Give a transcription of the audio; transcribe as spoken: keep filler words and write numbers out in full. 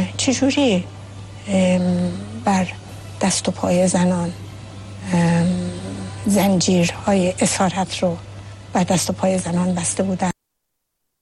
چجوری بر دست و پای زنان زنجیرهای اسارت رو بر دست و پای زنان بسته بودن